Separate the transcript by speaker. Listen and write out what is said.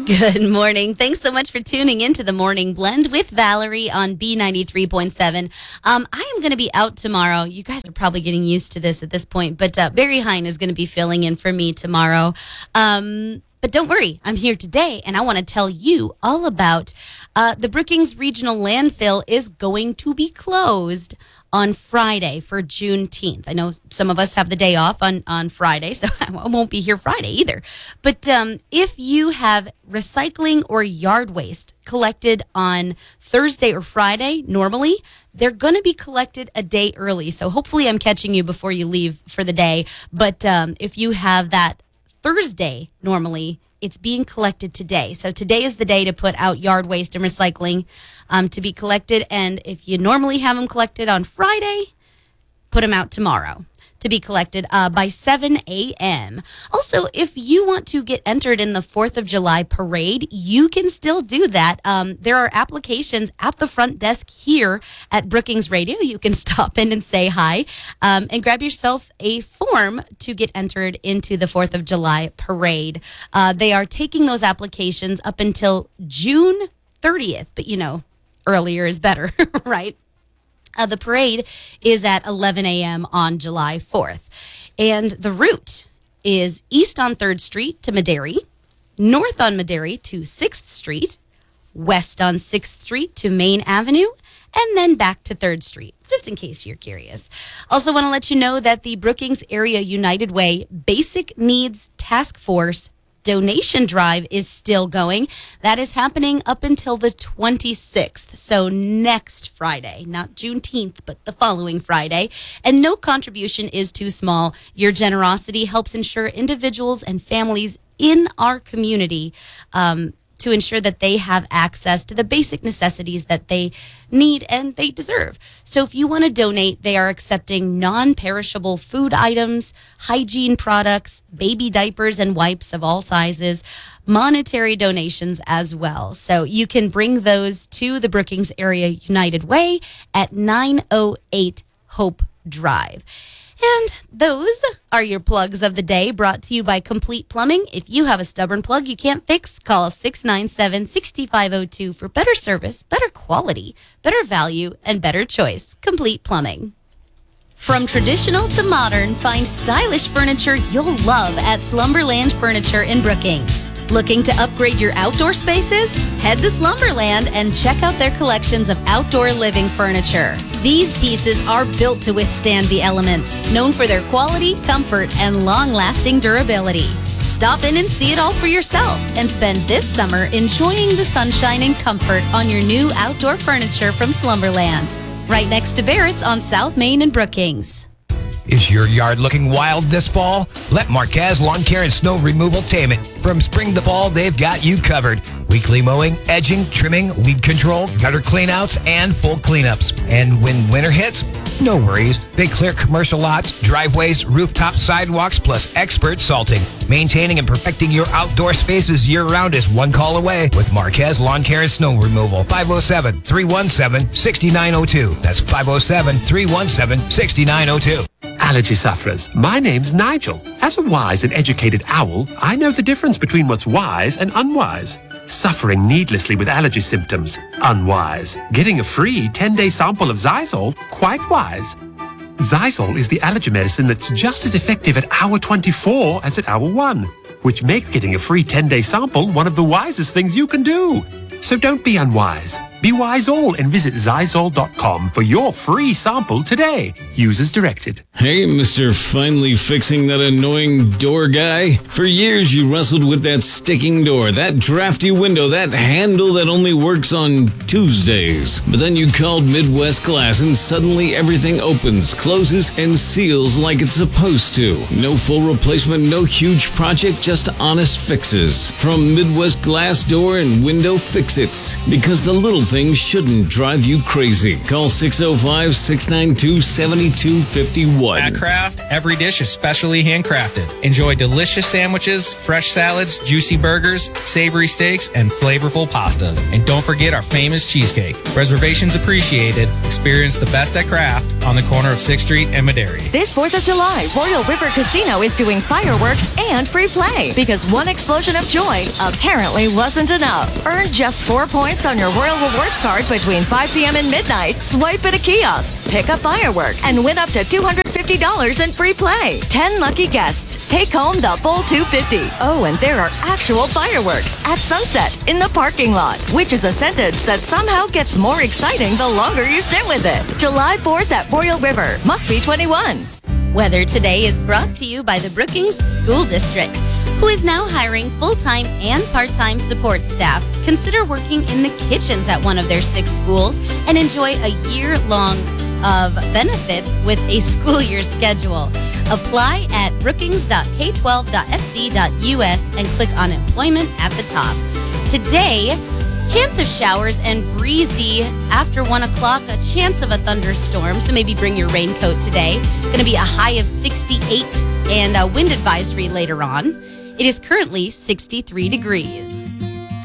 Speaker 1: Good morning. Thanks so much for tuning into the Morning Blend with Valerie on B93.7. I am going to be out tomorrow. You guys are probably getting used to this at this point, but Barry Hine is going to be filling in for me tomorrow. But don't worry, I'm here today, and I want to tell you all about the Brookings Regional Landfill is going to be closed on Friday for Juneteenth. I know some of us have the day off on Friday, so I won't be here Friday either. But if you have recycling or yard waste collected on Thursday or Friday, normally, they're going to be collected a day early. So hopefully I'm catching you before you leave for the day. But if you have that Thursday, normally, it's being collected today. So today is the day to put out yard waste and recycling to be collected. And if you normally have them collected on Friday, put them out tomorrow to be collected by 7 a.m. Also, if you want to get entered in the 4th of July parade, you can still do that. There are applications at the front desk here at Brookings Radio. You can stop in and say hi and grab yourself a form to get entered into the 4th of July parade. They are taking those applications up until June 30th, but earlier is better, right? The parade is at 11 a.m. on July 4th. And the route is east on 3rd Street to Maderi, north on Maderi to 6th Street, west on 6th Street to Main Avenue, and then back to 3rd Street, just in case you're curious. Also want to let you know that the Brookings Area United Way Basic Needs Task Force donation drive is still going. That is happening up until the 26th. So next Friday, not Juneteenth, but the following Friday. And no contribution is too small. Your generosity helps ensure individuals and families in our community to ensure that they have access to the basic necessities that they need and they deserve. So if you want to donate, they are accepting non-perishable food items, hygiene products, baby diapers and wipes of all sizes, monetary donations as well. So you can bring those to the Brookings Area United Way at 908 Hope Drive. And those are your plugs of the day, brought to you by Complete Plumbing. If you have a stubborn plug you can't fix, call 697-6502 for better service, better quality, better value, and better choice. Complete Plumbing. From traditional to modern, find stylish furniture you'll love at Slumberland Furniture in Brookings. Looking to upgrade your outdoor spaces? Head to Slumberland and check out their collections of outdoor living furniture. These pieces are built to withstand the elements, known for their quality, comfort, and long-lasting durability. Stop in and see it all for yourself and spend this summer enjoying the sunshine and comfort on your new outdoor furniture from Slumberland. Right next to Barrett's on South Main and Brookings.
Speaker 2: Is your yard looking wild this fall? Let Marquez Lawn Care and Snow Removal tame it. From spring to fall, they've got you covered. Weekly mowing, edging, trimming, weed control, gutter cleanouts, and full cleanups. And when winter hits, no worries. They clear commercial lots, driveways, rooftop sidewalks, plus expert salting. Maintaining and perfecting your outdoor spaces year-round is one call away with Marquez Lawn Care and Snow Removal. 507-317-6902. That's 507-317-6902.
Speaker 3: Allergy sufferers, my name's Nigel. As a wise and educated owl, I know the difference between what's wise and unwise. Suffering needlessly with allergy symptoms, unwise. Getting a free 10-day sample of Zysol, quite wise. Zysol is the allergy medicine that's just as effective at hour 24 as at hour 1, which makes getting a free 10-day sample one of the wisest things you can do. So don't be unwise. Be wise all and visit Zysol.com for your free sample today. Use as directed.
Speaker 4: Hey, Mr. Finally Fixing That Annoying Door Guy. For years you wrestled with that sticking door, that drafty window, that handle that only works on Tuesdays. But then you called Midwest Glass and suddenly everything opens, closes, and seals like it's supposed to. No full replacement, no huge project, just honest fixes. From Midwest Glass Door and Window Fix-Its. Because the little things shouldn't drive you crazy. Call 605-692-7251.
Speaker 5: At Kraft, every dish is specially handcrafted. Enjoy delicious sandwiches, fresh salads, juicy burgers, savory steaks, and flavorful pastas. And don't forget our famous cheesecake. Reservations appreciated. Experience the best at Kraft on the corner of 6th Street and Maderi.
Speaker 6: This 4th of July, Royal River Casino is doing fireworks and free play because one explosion of joy apparently wasn't enough. Earn just 4 points on your Royal Rewards card between 5 p.m. and midnight. Swipe at a kiosk, pick a firework, and win up to $250 in free play. 10 lucky guests take home the full $250. Oh, and there are actual fireworks at sunset in the parking lot, which is a sentence that somehow gets more exciting the longer you sit with it. July 4th at Royal River. Must be 21.
Speaker 1: Weather today is brought to you by the Brookings School District, who is now hiring full-time and part-time support staff. Consider working in the kitchens at one of their 6 schools and enjoy a year-long of benefits with a school year schedule. Apply at brookings.k12.sd.us and click on Employment at the top. Today, chance of showers and breezy after 1 o'clock, a chance of a thunderstorm, so maybe bring your raincoat today. Going to be a high of 68 and a wind advisory later on. It is currently 63 degrees.